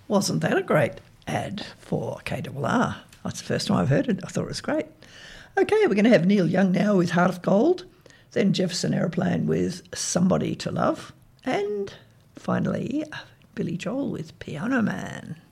Wasn't that a great ad for KRR? That's the first time I've heard it. I thought it was great. Okay, we're going to have Neil Young now with Heart of Gold, then Jefferson Aeroplane with Somebody to Love, and finally Billy Joel with Piano Man.